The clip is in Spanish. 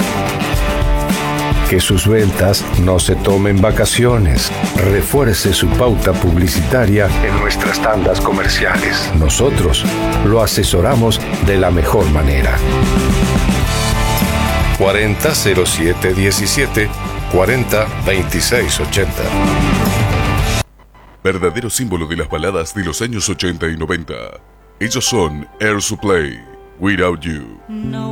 Que sus ventas no se tomen vacaciones. Refuerce su pauta publicitaria en nuestras tandas comerciales. Nosotros lo asesoramos de la mejor manera. 400717 402680. Verdadero símbolo de las baladas de los años 80 y 90. Ellos son Air Supply, Without You.